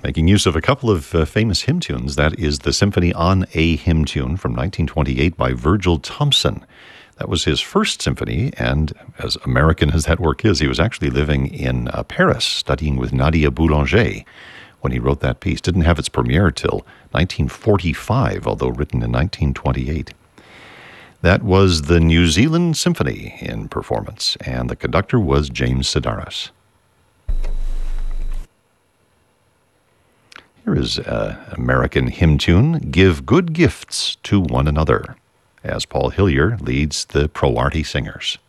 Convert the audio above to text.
Making use of a couple of famous hymn tunes. That is the Symphony on a Hymn Tune from 1928 by Virgil Thompson. That was his first symphony, and as American as that work is, he was actually living in Paris, studying with Nadia Boulanger when he wrote that piece. Didn't have its premiere till 1945, although written in 1928. That was the New Zealand Symphony in performance, and the conductor was James Sedaris. Here is an American hymn tune, Give Good Gifts to One Another, as Paul Hillier leads the Pro Arty Singers.